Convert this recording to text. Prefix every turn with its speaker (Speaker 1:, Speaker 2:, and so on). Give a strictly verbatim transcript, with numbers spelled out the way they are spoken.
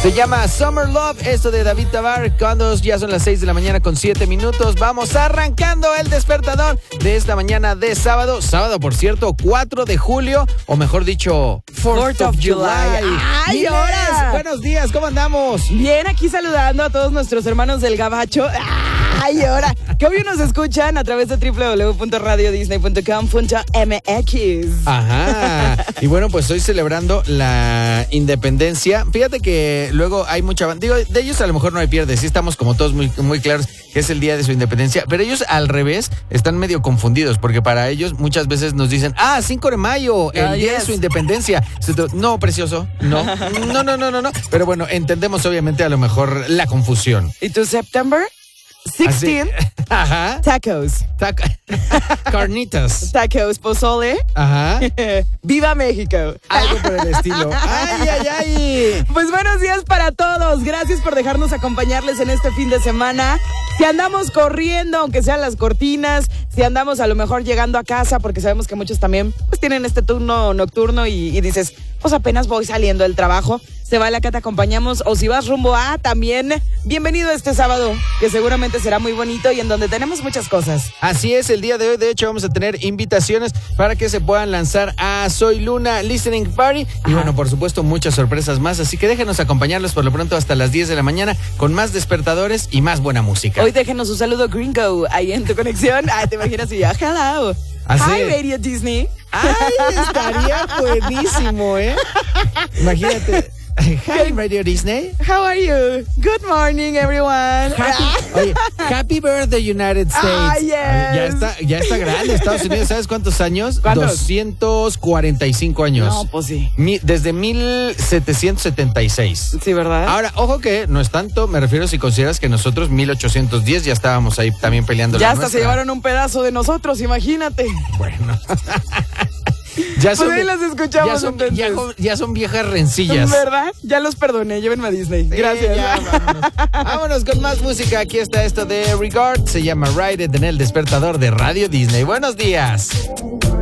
Speaker 1: Se llama Summer Love, esto de David Tabar, cuando ya son las seis de la mañana con siete minutos. Vamos arrancando el despertador de esta mañana de sábado. Sábado, por cierto, cuatro de julio, o mejor dicho, fourth of July.
Speaker 2: ¡Ay,
Speaker 1: Miles,
Speaker 2: ahora!
Speaker 1: buenos días, ¿cómo andamos?
Speaker 2: Bien, aquí saludando a todos nuestros hermanos del Gabacho. ¡Ay, ahora! Que hoy nos escuchan a través de doble u doble u doble u punto radio disney punto com punto m x.
Speaker 1: Ajá. Y bueno, pues estoy celebrando la independencia. Fíjate que luego hay mucha... Digo, de ellos a lo mejor no hay pierde. Sí estamos como todos muy, muy claros que es el día de su independencia. Pero ellos al revés están medio confundidos porque para ellos muchas veces nos dicen, ah, cinco de mayo, el
Speaker 2: Ah,
Speaker 1: día
Speaker 2: yes.
Speaker 1: de su independencia. No, precioso. No. No, no, no, no, no. Pero bueno, entendemos obviamente a lo mejor la confusión.
Speaker 2: ¿Y tu September?
Speaker 1: Así-
Speaker 2: dieciséis,
Speaker 1: Ajá.
Speaker 2: tacos.
Speaker 1: Tac- Carnitas.
Speaker 2: Tacos, pozole.
Speaker 1: Ajá.
Speaker 2: ¡Viva México!
Speaker 1: Algo por el estilo. ¡Ay, ay, ay!
Speaker 2: Pues buenos días para todos. Gracias por dejarnos acompañarles en este fin de semana. Si andamos corriendo, aunque sean las cortinas, si andamos a lo mejor llegando a casa, porque sabemos que muchos también pues tienen este turno nocturno y, y dices, pues apenas voy saliendo del trabajo, se vale acá te acompañamos. O si vas rumbo a también, bienvenido este sábado, que seguramente será muy bonito y en donde tenemos muchas cosas.
Speaker 1: Así es, el día de hoy, de hecho, vamos a tener invitaciones para que se puedan lanzar a Soy Luna Listening Party. Y
Speaker 2: Ajá.
Speaker 1: bueno, por supuesto, muchas sorpresas más. Así que déjenos acompañarlos por lo pronto hasta las diez de la mañana con más despertadores y más buena música.
Speaker 2: Hoy déjenos un saludo gringo ahí en tu conexión. Ah, te imaginas y ya, hello.
Speaker 1: Así.
Speaker 2: Hi, Radio Disney.
Speaker 1: ¡Ay, estaría buenísimo, eh! Imagínate. Hi, Radio Disney.
Speaker 2: How are you? Good morning, everyone.
Speaker 1: Happy, oye, happy birthday, United States.
Speaker 2: Ah, yes.
Speaker 1: Ya está, ya está grande Estados Unidos. ¿Sabes cuántos años?
Speaker 2: ¿Cuántos?
Speaker 1: doscientos cuarenta y cinco años.
Speaker 2: No, pues sí.
Speaker 1: Mi- desde mil setecientos setenta y seis.
Speaker 2: Sí, ¿verdad?
Speaker 1: Ahora, ojo que no es tanto, me refiero si consideras que nosotros mil ochocientos diez ya estábamos ahí también peleando
Speaker 2: ya
Speaker 1: la
Speaker 2: hasta
Speaker 1: nuestra.
Speaker 2: se llevaron un pedazo de nosotros, imagínate.
Speaker 1: Bueno. ya
Speaker 2: Pues ahí las escuchamos,
Speaker 1: ya son,
Speaker 2: entonces.
Speaker 1: ya, ya son viejas rencillas.
Speaker 2: ¿Verdad? Ya los perdoné, llévenme a Disney.
Speaker 1: Sí,
Speaker 2: Gracias.
Speaker 1: ya, vámonos. Vámonos con más música. Aquí está esto de Regard. Se llama Ride It en el despertador de Radio Disney. Buenos días.